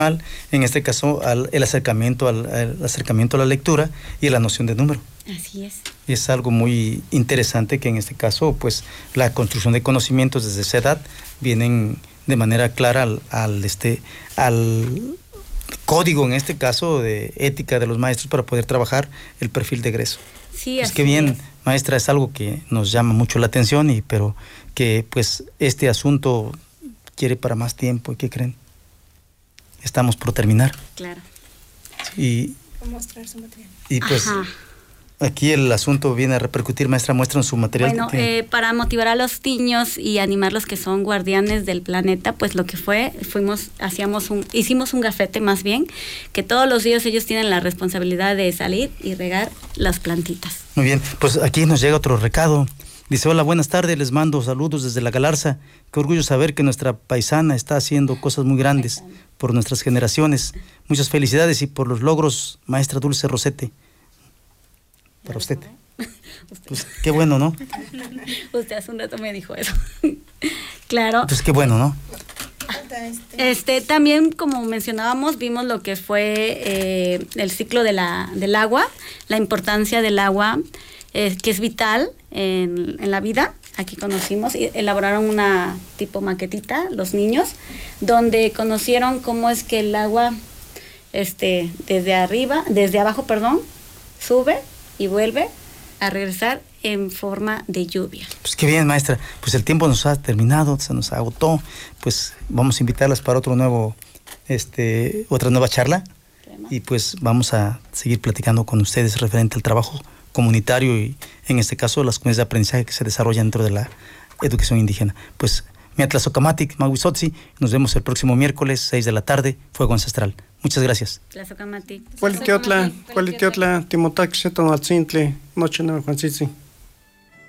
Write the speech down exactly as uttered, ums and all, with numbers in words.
en este caso al, el acercamiento al, al acercamiento a la lectura y a la noción de número. Así es. Y es algo muy interesante que en este caso, pues, la construcción de conocimientos desde esa edad vienen de manera clara al, al este al código, en este caso, de ética de los maestros para poder trabajar el perfil de egreso. Sí, pues así que bien, es. maestra, es algo que nos llama mucho la atención, y pero que pues este asunto quiere para más tiempo. ¿Y qué creen? Estamos por terminar. Claro. Y, mostrar su material. y pues Ajá. aquí el asunto viene a repercutir. Maestra, muestran su material. Bueno, que tiene. eh, para motivar a los niños y animarlos que son guardianes del planeta, pues lo que fue, fuimos, hacíamos un, hicimos un gafete más bien, que todos los días ellos tienen la responsabilidad de salir y regar las plantitas. Muy bien, pues aquí nos llega otro recado. Dice: hola, buenas tardes, les mando saludos desde La Galarza. Qué orgullo saber que nuestra paisana está haciendo cosas muy grandes por nuestras generaciones. Muchas felicidades y por los logros, maestra Dulce Rosete. Para usted. usted. Pues qué bueno, ¿no? Usted hace un rato me dijo eso. Claro. Pues qué bueno, ¿no? Este, también, como mencionábamos, vimos lo que fue eh, el ciclo de la, del agua, la importancia del agua, eh, que es vital en, en la vida. Aquí conocimos, y elaboraron una tipo maquetita, los niños, donde conocieron cómo es que el agua, este, desde arriba, desde abajo, perdón, sube y vuelve a regresar en forma de lluvia. Pues qué bien, maestra. Pues el tiempo nos ha terminado, se nos agotó. Pues vamos a invitarlas para otro nuevo, este, otra nueva charla. Y pues vamos a seguir platicando con ustedes referente al trabajo comunitario y, en este caso, las comunidades de aprendizaje que se desarrollan dentro de la educación indígena. Pues Miatlazocamatic, Mahuizotzi, nos vemos el próximo miércoles, seis de la tarde, Fuego Ancestral. Muchas gracias. Tlazocamatic. Cualitiotla, cualitiotla, Timotac, Sheton Alcintle, Noche Nueva Juancitzi.